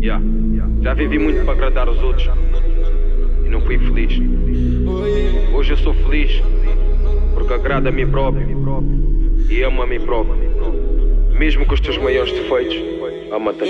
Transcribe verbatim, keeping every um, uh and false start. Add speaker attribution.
Speaker 1: Yeah. Já vivi muito para agradar os outros e não fui feliz. Hoje eu sou feliz porque agrado a mim próprio e amo a mim próprio. Mesmo com os teus maiores defeitos, ama-te.